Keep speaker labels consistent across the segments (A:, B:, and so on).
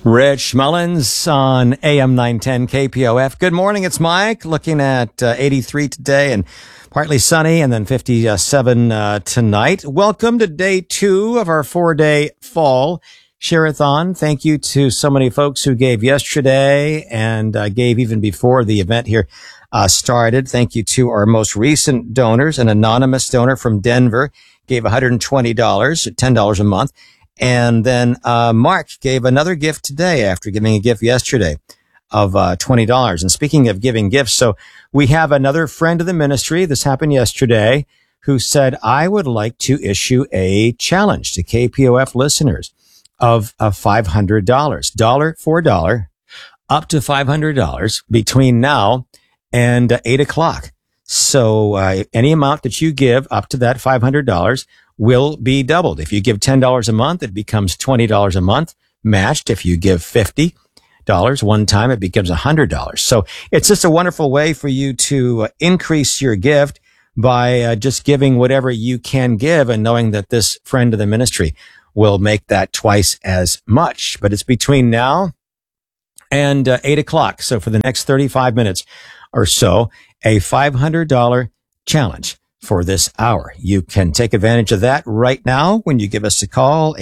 A: Rich Mullins on AM 910 KPOF. Good morning. It's Mike looking at 83 today and partly sunny and then 57 tonight. Welcome to day 2 of our 4-day fall share-a-thon. Thank you to so many folks who gave yesterday and gave even before the event here started. Thank you to our most recent donors. An anonymous donor from Denver gave $120, $10 a month. And then Mark gave another gift today after giving a gift yesterday of $20. And speaking of giving gifts, so we have another friend of the ministry. This happened yesterday, who said, I would like to issue a challenge to KPOF listeners of $500, dollar for dollar, up to $500 between now and 8 o'clock. So any amount that you give up to that $500 will be doubled. If you give $10 a month, it becomes $20 a month, matched. If you give $50 one time, it becomes $100. So it's just a wonderful way for you to increase your gift by just giving whatever you can give and knowing that this friend of the ministry will make that twice as much. But it's between now and 8 o'clock. So for the next 35 minutes or so, a $500 challenge for this hour. You can take advantage of that right now when you give us a call,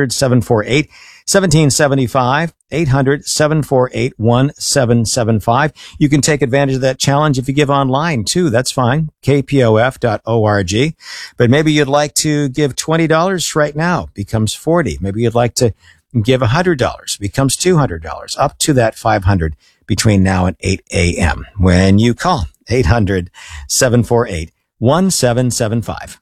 A: 800-748-1775, 800-748-1775. You can take advantage of that challenge if you give online too. That's fine. kpof.org. But maybe you'd like to give $20 right now, becomes $40. Maybe you'd like to give $100, becomes $200, up to that $500 between now and 8 a.m. when you call 800-748-1775.